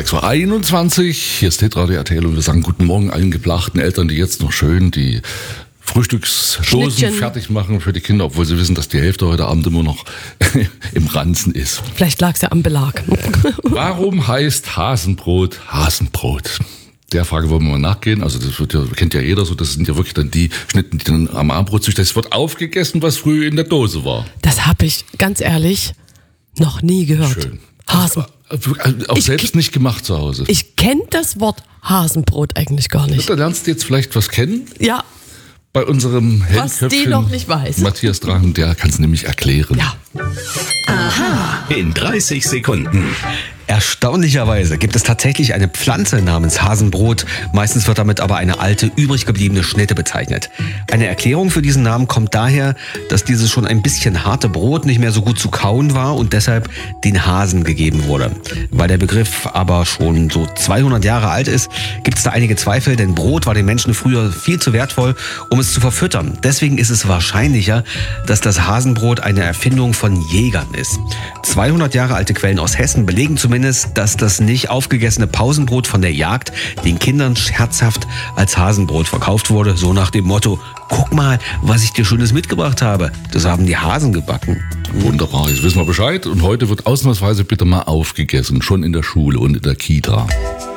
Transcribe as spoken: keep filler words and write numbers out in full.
sechs Uhr einundzwanzig, hier ist Hitradio R T L und wir sagen guten Morgen allen geplachten Eltern, die jetzt noch schön die Frühstücksdosen Schnittchen fertig machen für die Kinder, obwohl sie wissen, dass die Hälfte heute Abend immer noch im Ranzen ist. Vielleicht lag es ja am Belag. Warum heißt Hasenbrot Hasenbrot? Der Frage wollen wir mal nachgehen. Also das wird ja, kennt ja jeder so, das sind ja wirklich dann die Schnitten, die dann am Abendbrot sich, das wird aufgegessen, was früher in der Dose war. Das habe ich, ganz ehrlich, noch nie gehört. Schön. Hasen. Auch Ich- selbst nicht gemacht zu Hause. Ich kenne das Wort Hasenbrot eigentlich gar nicht. Da lernst du jetzt vielleicht was kennen Ja, bei unserem Was die Hellköpfchen noch nicht weiß. Matthias Drachen, der kann es nämlich erklären. ja. In dreißig Sekunden. Erstaunlicherweise gibt es tatsächlich eine Pflanze namens Hasenbrot. Meistens wird damit aber eine alte, übrig gebliebene Schnitte bezeichnet. Eine Erklärung für diesen Namen kommt daher, dass dieses schon ein bisschen harte Brot nicht mehr so gut zu kauen war und deshalb den Hasen gegeben wurde. Weil der Begriff aber schon so zweihundert Jahre alt ist, gibt es da einige Zweifel, denn Brot war den Menschen früher viel zu wertvoll, um es zu verfüttern. Deswegen ist es wahrscheinlicher, dass das Hasenbrot eine Erfindung von Jägern ist. zweihundert Jahre alte Quellen aus Hessen belegen zumindest, dass das nicht aufgegessene Pausenbrot von der Jagd den Kindern scherzhaft als Hasenbrot verkauft wurde, so nach dem Motto: Guck mal, was ich dir Schönes mitgebracht habe. Das haben die Hasen gebacken. Wunderbar, jetzt wissen wir Bescheid. Und heute wird ausnahmsweise bitte mal aufgegessen, schon in der Schule und in der Kita.